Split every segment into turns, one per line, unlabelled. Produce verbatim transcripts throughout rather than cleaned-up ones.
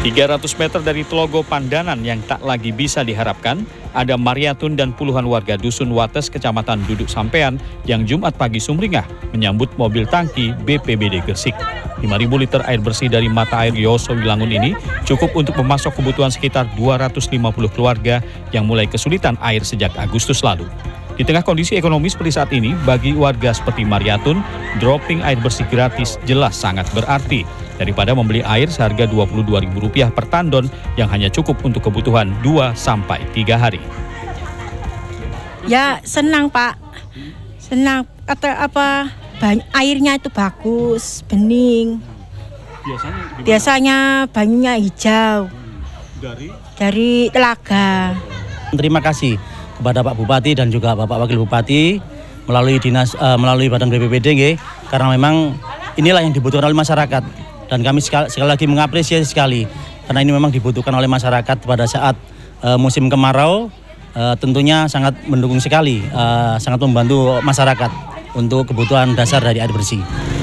tiga ratus meter dari Telogo Pandanan yang tak lagi bisa diharapkan, ada Mariatun dan puluhan warga Dusun Wates, Kecamatan Duduk Sampean yang Jumat pagi sumringah menyambut mobil tangki B P B D Gresik. lima ribu liter air bersih dari mata air Yoso Wilangun ini cukup untuk memasok kebutuhan sekitar dua ratus lima puluh keluarga yang mulai kesulitan air sejak Agustus lalu. Di tengah kondisi ekonomi seperti saat ini, bagi warga seperti Mariatun, dropping air bersih gratis jelas sangat berarti daripada membeli air seharga dua puluh dua ribu rupiah per tandon yang hanya cukup untuk kebutuhan dua sampai tiga hari.
Ya senang Pak, senang kata apa banyak, airnya itu bagus, bening.
Biasanya,
Biasanya banyunya hijau
dari
dari telaga.
Terima kasih kepada Pak Bupati dan juga Bapak Wakil Bupati melalui dinas uh, melalui Badan B P B D nggih, karena memang inilah yang dibutuhkan oleh masyarakat dan kami sekali, sekali lagi mengapresiasi sekali karena ini memang dibutuhkan oleh masyarakat pada saat uh, musim kemarau, uh, tentunya sangat mendukung sekali, uh, sangat membantu masyarakat untuk kebutuhan dasar dari air bersih.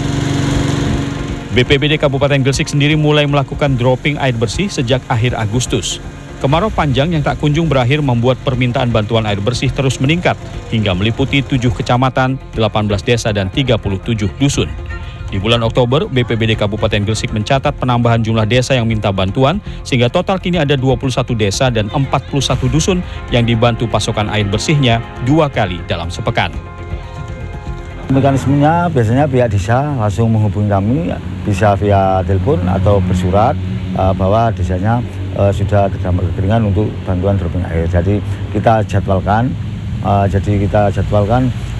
B P B D Kabupaten Gresik sendiri mulai melakukan dropping air bersih sejak akhir Agustus. Kemarau panjang yang tak kunjung berakhir membuat permintaan bantuan air bersih terus meningkat hingga meliputi tujuh kecamatan, delapan belas desa, dan tiga puluh tujuh dusun. Di bulan Oktober, B P B D Kabupaten Gresik mencatat penambahan jumlah desa yang minta bantuan sehingga total kini ada dua puluh satu desa dan empat puluh satu dusun yang dibantu pasokan air bersihnya dua kali dalam sepekan.
Mekanismenya biasanya pihak desa langsung menghubungi kami, bisa via telepon atau bersurat uh, bahwa desanya uh, sudah terdampak kekeringan untuk bantuan dropping air. Jadi kita jadwalkan, uh, jadi kita jadwalkan